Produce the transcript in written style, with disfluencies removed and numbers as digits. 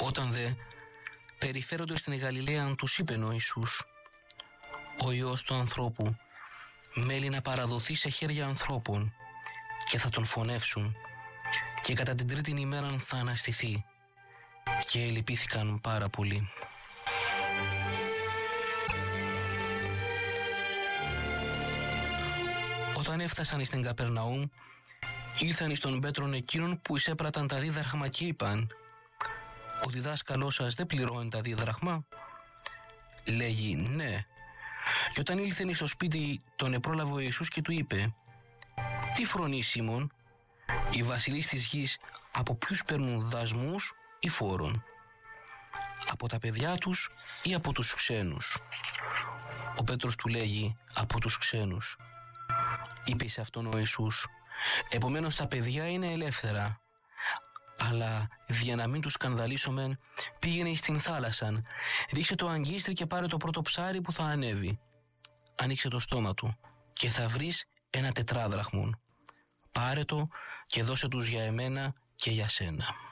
Όταν δε περιφέροντος στην Γαλιλαία τους είπεν ο Ιησούς: «Ο Υιός του ανθρώπου μέλει να παραδοθεί σε χέρια ανθρώπων και θα τον φωνεύσουν και κατά την τρίτην ημέραν θα αναστηθεί». Και λυπήθηκαν πάρα πολύ. Όταν έφτασαν στην Καπερναούμ, ήλθαν εις τον Πέτρον εκείνον που εισέπραταν τα δίδαρχμα και είπαν: «Ο διδάσκαλός σας δεν πληρώνει τα δίδραχμα?» Λέγει: «Ναι». Και όταν ήλθεν εις το σπίτι, τον επρόλαβε ο Ιησούς και του είπε: «Τι φρονείς, Σίμων, οι βασιλείς της γης από ποιους παίρνουν δασμούς ή φόρων, από τα παιδιά τους ή από τους ξένους?» Ο Πέτρος του λέγει: «Από τους ξένους». Είπε σε αυτόν ο Ιησούς: «Επομένως τα παιδιά είναι ελεύθερα, αλλά για να μην τους σκανδαλίσομεν, πήγαινε στην θάλασσαν, ρίξε το αγκίστρι και πάρε το πρώτο ψάρι που θα ανέβει. Ανοίξε το στόμα του και θα βρεις ένα τετράδραχμον. Πάρε το και δώσε τους για εμένα και για σένα».